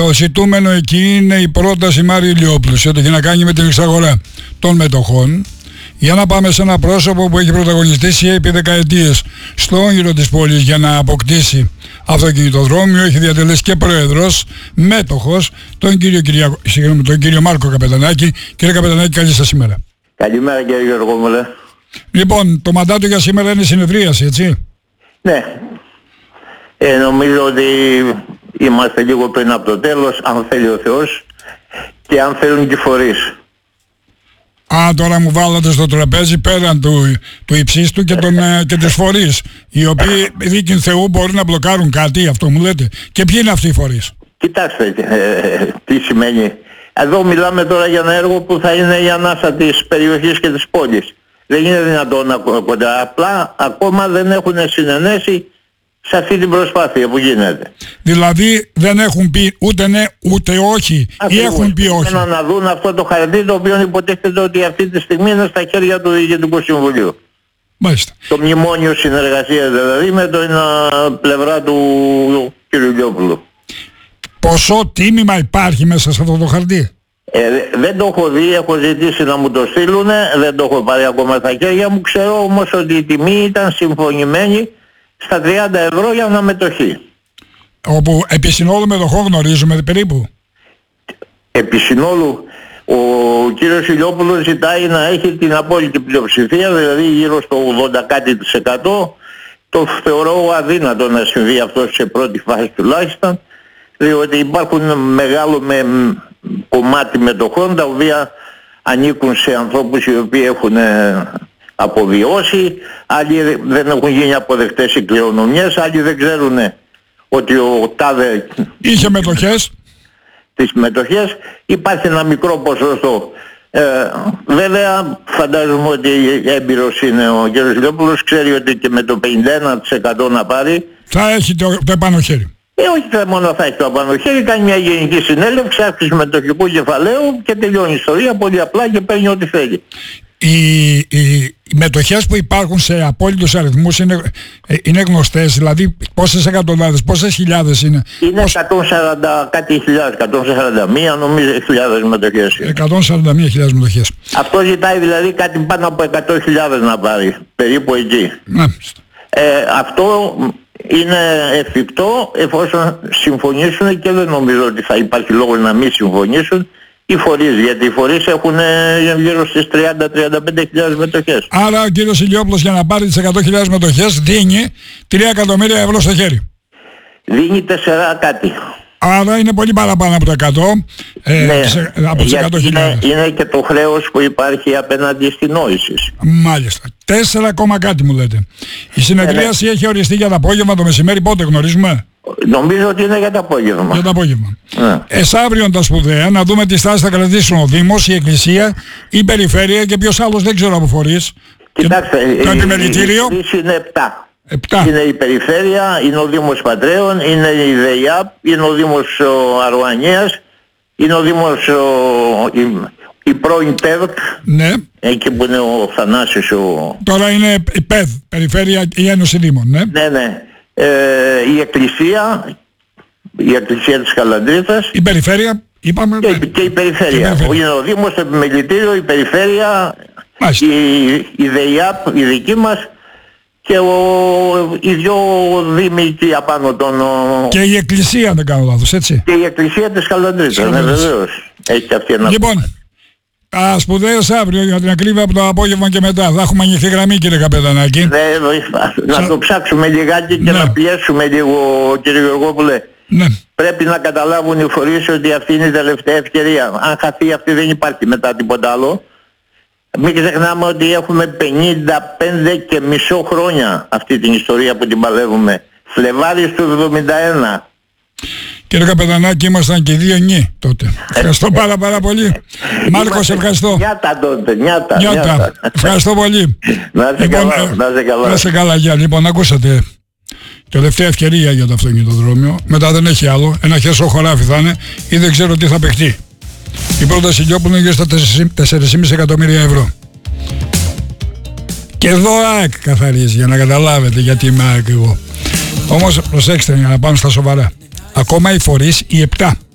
Το ζητούμενο εκεί είναι η πρόταση Μάριου Ηλιόπουλου, ότι έχει να κάνει με την εξαγορά των μετοχών, για να πάμε σε ένα πρόσωπο που έχει πρωταγωνιστήσει επί δεκαετίες στο όνειρο της πόλης για να αποκτήσει αυτοκινητοδρόμιο. Έχει διατελέσει και πρόεδρος, μέτοχος, τον κύριο Μάρκο Καπετανάκη. Κύριε Καπετανάκη, καλή σας ημέρα. Καλημέρα κύριε Γεωργόπουλε. Λοιπόν, το μαντάτο για σήμερα είναι συνεδρίαση, έτσι? Ναι. Νομίζω ότι είμαστε λίγο πριν από το τέλος, αν θέλει ο Θεός και αν θέλουν και οι φορείς. Τώρα μου βάλατε στο τραπέζι πέραν του υψίστου και τις φορείς, οι οποίοι δίκην Θεού μπορεί να μπλοκάρουν κάτι, αυτό μου λέτε. Και ποιοι είναι αυτοί οι φορείς? Κοιτάξτε τι σημαίνει. Εδώ μιλάμε τώρα για ένα έργο που θα είναι η ανάσα της περιοχής και της πόλης. Δεν είναι δυνατόν να κοντά. Απλά ακόμα δεν έχουν συνενέσει σε αυτή την προσπάθεια που γίνεται. Δηλαδή δεν έχουν πει ούτε ναι ούτε όχι? Ακριβώς. Ή έχουν πει όχι? Να δουν αυτό το χαρτί, το οποίο υποτίθεται ότι αυτή τη στιγμή είναι στα χέρια του Διοικητικού Συμβουλίου. Μάλιστα. Το μνημόνιο συνεργασίας δηλαδή με την πλευρά του κ. Ηλιόπουλου. Ποσό τίμημα υπάρχει μέσα σε αυτό το χαρτί? Δεν το έχω δει, έχω ζητήσει να μου το στείλουν, δεν το έχω πάρει ακόμα στα χέρια μου. Ξέρω όμως ότι η τιμή ήταν συμφωνημένη στα 30 ευρώ για αναμετοχή. Όπου επί συνόλου μετοχών γνωρίζουμε περίπου? Επί συνόλου ο κύριος Ηλιόπουλος ζητάει να έχει την απόλυτη πλειοψηφία, δηλαδή γύρω στο 80 κάτι %. Το θεωρώ αδύνατο να συμβεί αυτό σε πρώτη φάση τουλάχιστον, διότι υπάρχουν μεγάλο κομμάτι μετοχών τα οποία ανήκουν σε ανθρώπους οι οποίοι έχουν αποβιώσει, άλλοι δεν έχουν γίνει αποδεκτές οι κληρονομιές, άλλοι δεν ξέρουν ότι ο τάδε είχε μετοχές. Τις μετοχές υπάρχει ένα μικρό ποσοστό. Βέβαια φαντάζομαι ότι έμπειρος είναι ο κ. Ηλιόπουλος, ξέρει ότι και με το 51% να πάρει θα έχει το επάνω χέρι. Όχι μόνο θα έχει το απάνω χέρι, κάνει μια γενική συνέλευξη, αύξηση μετοχικού κεφαλαίου και τελειώνει η ιστορία πολύ απλά και παίρνει ό,τι θέλει. Οι μετοχές που υπάρχουν σε απόλυτους αριθμούς είναι γνωστές, δηλαδή πόσες εκατοντάδες, πόσες χιλιάδες είναι? Είναι 140 κάτι χιλιάδες, 141 νομίζω χιλιάδες μετοχές. 141.000 μετοχές. Αυτό ζητάει δηλαδή κάτι πάνω από 100.000 να πάρει, περίπου εκεί. Αυτό είναι εφικτό εφόσον συμφωνήσουν και δεν νομίζω ότι θα υπάρχει λόγος να μην συμφωνήσουν οι φορείς, γιατί οι φορείς έχουν γύρω στις 30-35.000 μετοχές. Άρα ο κύριος Ηλιόπουλος για να πάρει τις 100.000 μετοχές δίνει 3 εκατομμύρια ευρώ στο χέρι. Δίνει 4 κάτι. Άρα είναι πολύ παραπάνω από το 100, από τις 100.000. Είναι και το χρέος που υπάρχει απέναντι στην νόηση. Μάλιστα. 4 κάτι μου λέτε. Η συνεδρίαση έχει οριστεί για το απόγευμα, το μεσημέρι, πότε γνωρίζουμε? Νομίζω ότι είναι για το απόγευμα. Για το απόγευμα. Εσάβριον τα σπουδαία, να δούμε τι στάση θα κρατήσουν ο Δήμος, η Εκκλησία, η Περιφέρεια και ποιος άλλος δεν ξέρω από φορείς. Κοιτάξτε, το επιμελητήριο. Είναι 7. Είναι η Περιφέρεια, είναι ο Δήμος Πατρέων, είναι η ΔΕΙΑΠ, είναι ο Δήμος Αρουανίας, είναι ο Δήμος η πρώην ΠΕΔΚ, ναι. Εκεί που είναι ο Θανάσης Τώρα είναι η ΠΕΔ, Περιφέρεια, η Ένωση Δήμων, ναι. Ναι. Η Εκκλησία της Χαλανδρίτας, η Περιφέρεια, είπαμε, και η Περιφέρεια. Είναι ο Δήμος, το Επιμελητήριο, η Περιφέρεια, η ΔΕΙΑΠ, η δική μας, και οι δυο δήμοι εκεί απάνω και η Εκκλησία, δεν κάνω λάθος, έτσι? Και η Εκκλησία της Χαλανδρίτας, ναι, βεβαίως. Έχει αυτή ένα... Λοιπόν, τα σπουδαίως αύριο για την ακρίβεια από το απόγευμα και μετά. Θα έχουμε ανοιχτή γραμμή, κύριε Καπετανάκη. Να το ψάξουμε λιγάκι και να πιέσουμε λίγο, κύριε Γεωργόπουλε. Ναι. Πρέπει να καταλάβουν οι φορείς ότι αυτή είναι η τελευταία ευκαιρία. Αν χαθεί αυτή δεν υπάρχει μετά τίποτα άλλο. Μην ξεχνάμε ότι έχουμε 55 και μισό χρόνια αυτή την ιστορία που την παλεύουμε. Φλεβάρις του 71. Κύριε Καπετανάκη, ήμασταν και 2 νι τότε. Ευχαριστώ πάρα πολύ. Μάρκος, ευχαριστώ. Νιάτα τότε, νιάτα. Ευχαριστώ πολύ. Να είστε καλά. Να είστε καλά, Γιάννη. Λοιπόν, ακούσατε. Τελευταία ευκαιρία για το αυτοκινητοδρόμιο. Μετά δεν έχει άλλο. Ένα χέσο χωράφι θα είναι ή δεν ξέρω τι θα παιχτεί. Η πρόταση Ηλιόπουλου είναι γύρω στα 4,5 εκατομμύρια ευρώ. Και εδώ ΑΕΚ καθαρίζει, για να καταλάβετε γιατί είμαι ΑΕΚ εγώ. Όμως προσέξτε για να πάμε στα σοβαρά. Ακόμα οι φορείς, οι 7